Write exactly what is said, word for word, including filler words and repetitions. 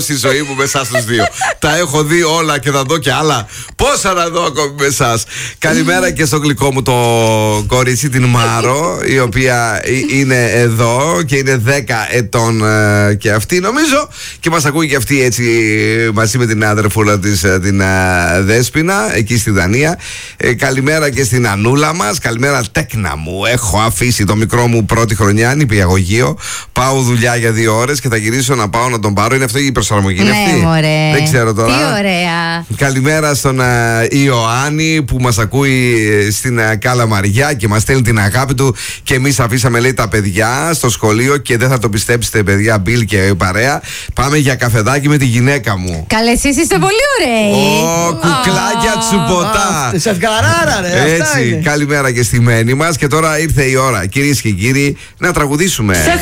στη ζωή μου με εσάς τους δύο. Τα έχω δει όλα και θα δω και άλλα. Πόσα να δω ακόμη με εσάς. Καλημέρα και στο γλυκό μου το κορίτσι, την Μάρο, η οποία είναι εδώ και είναι δέκα ετών και αυτή, νομίζω. Και μας ακούει και αυτή έτσι μαζί με την αδερφούλα της, την Δέσποινα, εκεί στη Δανία. Καλημέρα και στην Ανούλα μας. Καλημέρα, τέκνα μου. Έχω αφήσει το μικρό μου πρώτη χρονιά, νηπιαγωγείο. Πάω δουλειά για δύο ώρες και θα γυρίσω να πάω να τον πάρω. Είναι αυτή η προσαρμογή, είναι ναι, αυτή. Μωρέ. Δεν ξέρω τώρα. Τι ωραία. Καλημέρα στον uh, Ιωάννη που μας ακούει στην uh, Καλαμαριά και μας στέλνει την αγάπη του. Και εμείς αφήσαμε, λέει, τα παιδιά στο σχολείο και δεν θα το πιστέψετε, παιδιά, Μπιλ και παρέα. Πάμε για καφεδάκι με τη γυναίκα μου. Καλέ, εσείς είστε πολύ ωραίοι. Ω, κουκλάκια τσουποτά. Σε ευχαράρα, ρε. Έτσι, καλημέρα και στη μένη μας. Και τώρα ήρθε η ώρα, κυρίες και κύριοι, να τραγουδήσουμε.